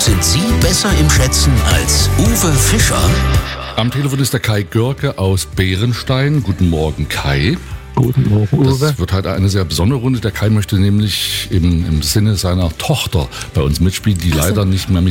Sind Sie besser im Schätzen als Uwe Fischer? Am Telefon ist der Kai Görke aus Bärenstein. Guten Morgen, Kai. Guten Morgen, Uwe. Das wird heute eine sehr besondere Runde. Der Kai möchte nämlich im Sinne seiner Tochter bei uns mitspielen, die leider nicht mehr mit